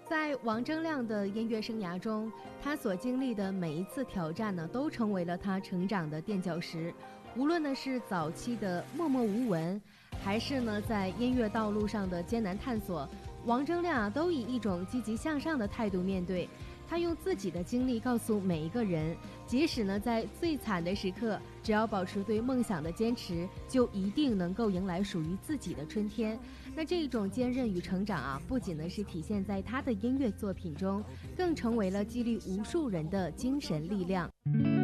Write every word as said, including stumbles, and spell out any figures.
在王铮亮的音乐生涯中，他所经历的每一次挑战呢，都成为了他成长的垫脚石。无论呢是早期的默默无闻，还是呢在音乐道路上的艰难探索，王铮亮啊都以一种积极向上的态度面对。他用自己的经历告诉每一个人，即使呢在最惨的时刻，只要保持对梦想的坚持，就一定能够迎来属于自己的春天。那这一种坚韧与成长啊，不仅呢是体现在他的音乐作品中，更成为了激励无数人的精神力量。